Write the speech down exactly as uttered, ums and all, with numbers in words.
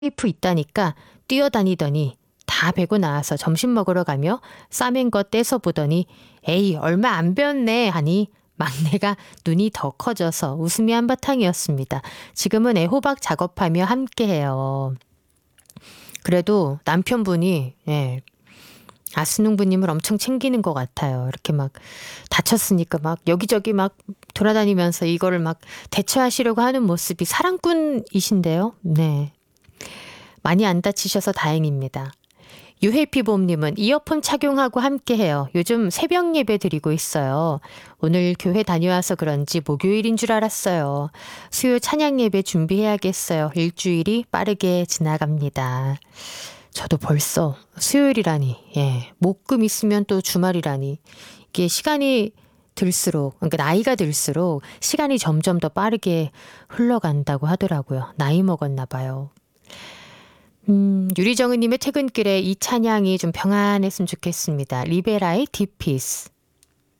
테이프 있다니까 뛰어다니더니 다 베고 나와서 점심 먹으러 가며 싸맨 거 떼서 보더니 에이 얼마 안 배웠네 하니 막내가 눈이 더 커져서 웃음이 한바탕이었습니다. 지금은 애호박 작업하며 함께해요. 그래도 남편분이 예, 아스농부님을 엄청 챙기는 것 같아요. 이렇게 막 다쳤으니까 막 여기저기 막 돌아다니면서 이거를 막 대처하시려고 하는 모습이 사랑꾼이신데요. 네. 많이 안 다치셔서 다행입니다. 유해피봄님은 이어폰 착용하고 함께해요. 요즘 새벽 예배 드리고 있어요. 오늘 교회 다녀와서 그런지 목요일인 줄 알았어요. 수요 찬양 예배 준비해야겠어요. 일주일이 빠르게 지나갑니다. 저도 벌써 수요일이라니, 예, 목금 있으면 또 주말이라니, 이게 시간이 들수록, 그러니까 나이가 들수록 시간이 점점 더 빠르게 흘러간다고 하더라고요. 나이 먹었나 봐요. 음, 유리정은님의 퇴근길에 이 찬양이 좀 평안했으면 좋겠습니다. 리베라의 디피스.